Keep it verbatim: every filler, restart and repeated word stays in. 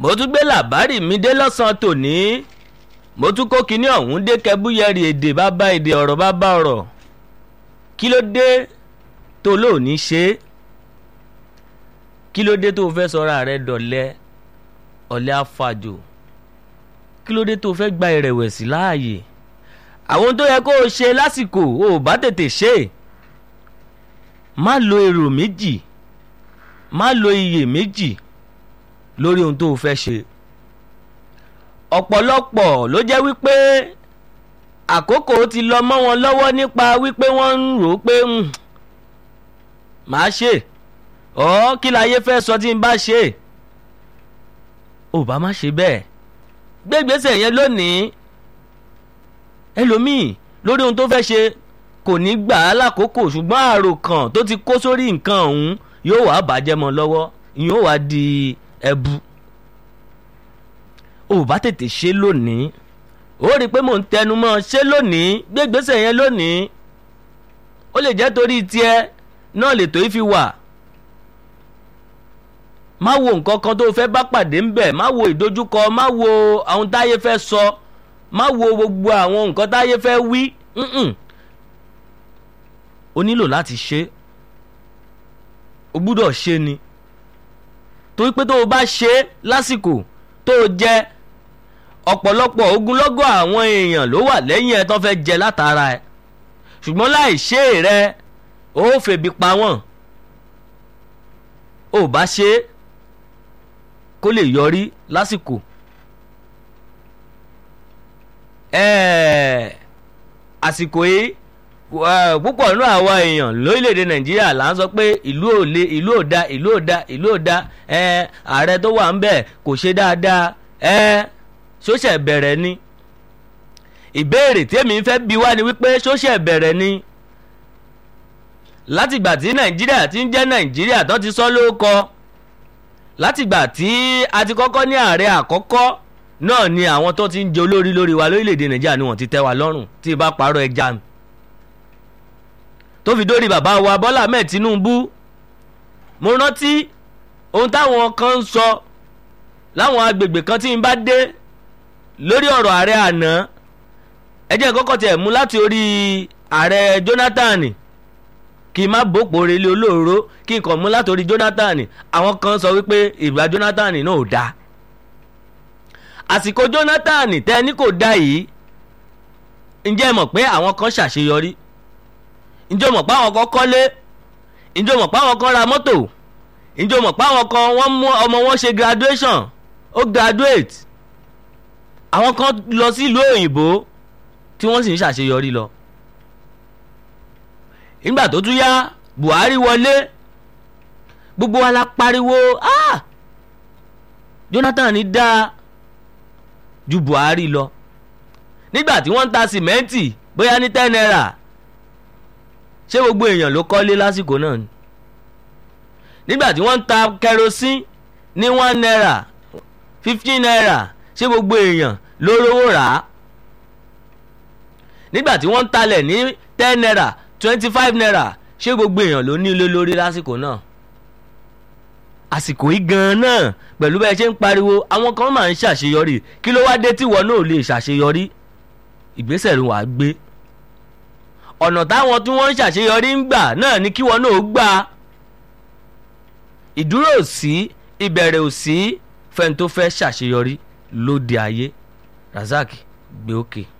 mo tún gbé làbárì mi dé lọ́sàn-án tòní mo tún kó kinní ọ̀hún dé kẹbúyẹ̀rì èdè bàbá èdè ọ̀rọ̀ bàbá ọ̀rọ̀ kí ló dé tó lóòní ṣe é kí ló dé tó fẹ́ sọra rẹ dọ̀lẹ ọ̀lẹ afàjò kí ló dé tó fẹ́ gba ìrẹ̀wẹ̀sì láàyè àwọn tó yẹ kó o ṣe lásìkò o bá tètè ṣe má lo èrò méjì má lo iyè méjì lórí ohun tó o fẹ́ ṣe ọ̀pọ̀lọpọ̀ ló jẹ́ wípé àkókò ti lọ mọ́ wọn lọ́wọ́ nípa wípé wọ́n ń rò ó pé màá ṣe ọ́ kí láyé fẹ́ sọ tí n bá ṣe ò bá má ṣe bẹ́ẹ̀ gbé ìgbésẹ̀ yẹn lónìí ẹlòmíì lórí ohun tó fẹ́ ṣe kò ní gbà á lákòókò ṣùgbọ́n àròkàn tó ti kó sórí nǹkan ọ̀hún yóò wá bàjẹ́ mọ́ lọ́wọ́ yóò wá di ẹbu ò bá tètè ṣe lónìí ó rí i pé mò ń tẹnu mọ́ ṣe lónìí gbé ìgbésẹ̀ yẹn lónìí ó lè jẹ́ torí tiẹ̀ náà lètò yìí fi wà má wo nǹkan kan tó fẹ́ bá pàdé ń bẹ̀ má wo ìdojúkọ má wo àwọn táyé fẹ́ sọ má wo gbogbo àwọn nǹkan táyé fẹ́ wí o nílò láti ṣe o gbúdọ̀ ṣe ni torí pé tó o bá ṣe lásìkò tó o jẹ ọ̀pọ̀lọpọ̀ ogunlọ́gọ̀ àwọn èèyàn ló wà lẹ́yìn ẹ tó fẹ́ jẹ látara ẹ ṣùgbọ́n láì ṣe rẹ ó fèbí pa wọ́n ò bá ṣe kó lè yọrí lásìkò ẹ̀ẹ́ àsìkò yìí púpọ̀ nínú àwọn èèyàn lórílẹ̀‐èdè nàìjíríà là ń sọ pé ìlú ò le ìlú ò da ìlú ò da ìlú ò da ẹ̀ ààrẹ tó wà ń bẹ̀ kò ṣe dáadáa ẹ̀ ṣóṣẹ̀ bẹ̀rẹ̀ ni ìbéèrè tí èmi fẹ́ bi wá ni wípé ṣóṣẹ̀ bẹ̀rẹ̀ ni látìgbà tí nàìjíríà ti ń jẹ́ nàìjíríà tó ti sọ lóko látìgbà tí a ti kọ́kọ́ ní ààrẹ àkọ́kọ́ náà ni àwọn tó ti ń jẹ olórí lórí wa lórílẹ̀‐èdè nàìjíríà ni wọ́n ti tẹ́ wa lọ́rùn tí ì bá parọ́ ẹja mi tó fi dórí bàbá wa bọ́lá ahmed tinubu mo rántí ohun táwọn kan ń sọ láwọn agbègbè kan tí n bá dé lórí ọ̀rọ̀ ààrẹ àná ẹ jẹ́ kọ́kọ́ tiẹ̀ mú láti orí ààrẹ jonathan kí n má bòpò relé olóòró kí n kàn mú láti orí jonathan àwọn kan sọ wípé ìgbà jonathan náà ò dáa àsìkò jonathan tẹ́ ní kò dáa yìí ǹjẹ́ mọ̀ pé àwọn kan ṣàṣeyọrí ǹjẹ́ mọ̀ pé àwọn kan kọ́lé ǹjẹ́ mọ̀ pé àwọn kan ra mọ́tò ǹjẹ́ mọ̀ pé àwọn kan wọ́n mú ọmọ wọn ṣe graduation ó graduate àwọn kan lọ sí ìlú òyìnbó tí wọ́n sì ń ṣàṣeyọrí lọ nígbà tó tún yá buhari wọlé gbogbo wa la pariwo ah jonathan ní dáa ju buhari lọ nígbà tí wọ́n ń ta sìmẹ́ǹtì bóyá ní ten naira ṣé gbogbo èèyàn ló kọ́lé lásìkò náà ni nígbà tí wọ́n ń ta kerosene ní one naira fifteen naira ṣé gbogbo èèyàn ló rówó rà á nígbà tí wọ́n ń talẹ̀ ní ten naira twenty five naira ṣé gbogbo èèyàn ló ní ilé lórí lásìkò náà àsìkò yìí gan-an náà pẹ̀lú bẹ́ẹ̀ ṣe ń pariwo àwọn kan máa ń ṣàṣeyọrí kí ló wá dé tí wọ́n náà lè ṣàṣeyọrí ìgbésẹ̀ ló wàá gbé ọ̀nà táwọn tí wọ́n ń ṣàṣeyọrí ń gbà náà ni kí wọ́n náà gbà ìdúró ò sí ìbẹ̀rẹ̀ ò sí fẹ́ni tó fẹ́ ṣàṣeyọrí lóde ayé Razak gbé òkè.